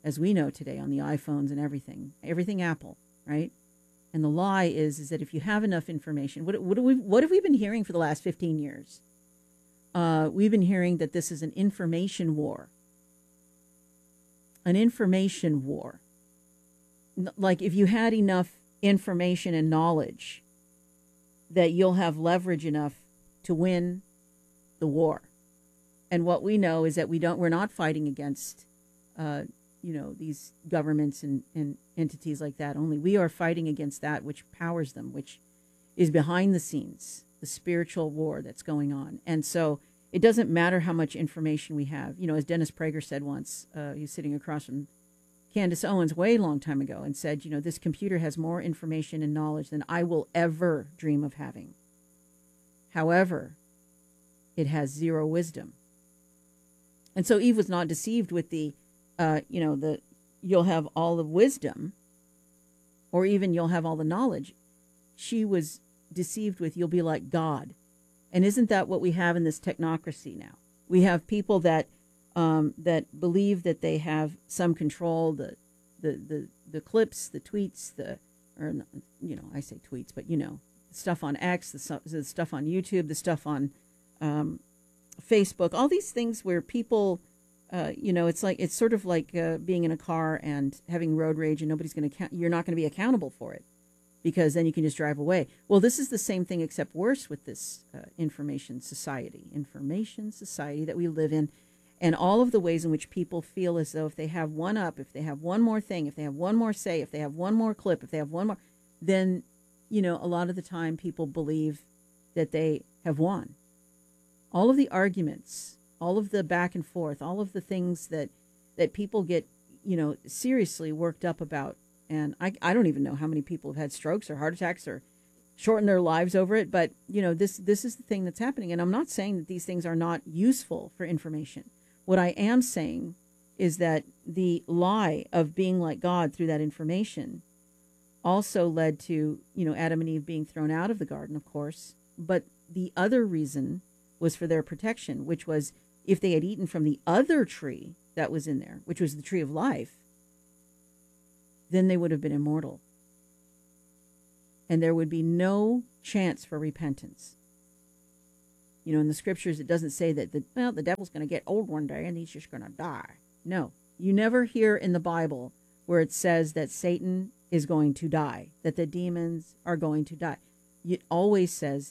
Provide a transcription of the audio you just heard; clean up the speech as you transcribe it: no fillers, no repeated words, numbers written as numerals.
as we know today on the iPhones and everything Apple, right? And the lie is that if you have enough information, what have we been hearing for the last 15 years? We've been hearing that this is an information war. An information war. Like if you had enough information and knowledge, that you'll have leverage enough to win the war. And what we know is that we're not fighting against, these governments and entities like that only. We are fighting against that which powers them, which is behind the scenes, the spiritual war that's going on. And so it doesn't matter how much information we have. You know, as Dennis Prager said once, he was sitting across from Candace Owens way long time ago and said, this computer has more information and knowledge than I will ever dream of having. However, it has zero wisdom. And so Eve was not deceived with the you'll have all the wisdom, or even you'll have all the knowledge. She was deceived with you'll be like God. And isn't that what we have in this technocracy now? We have people that believe that they have some control, the clips, the tweets, I say tweets, but stuff on X, the stuff on YouTube, the stuff on Facebook, all these things where people, it's sort of like being in a car and having road rage, and you're not going to be accountable for it, because then you can just drive away. Well, this is the same thing except worse with this information society that we live in. And all of the ways in which people feel as though if they have one up, if they have one more thing, if they have one more say, if they have one more clip, if they have one more, then, a lot of the time people believe that they have won. All of the arguments, all of the back and forth, all of the things that people get, seriously worked up about. And I don't even know how many people have had strokes or heart attacks or shortened their lives over it. But, this is the thing that's happening. And I'm not saying that these things are not useful for information. What I am saying is that the lie of being like God through that information also led to, Adam and Eve being thrown out of the garden, of course. But the other reason was for their protection, which was if they had eaten from the other tree that was in there, which was the tree of life, then they would have been immortal. And there would be no chance for repentance. In the scriptures, it doesn't say that the devil's going to get old one day and he's just going to die. No, you never hear in the Bible where it says that Satan is going to die, that the demons are going to die. It always says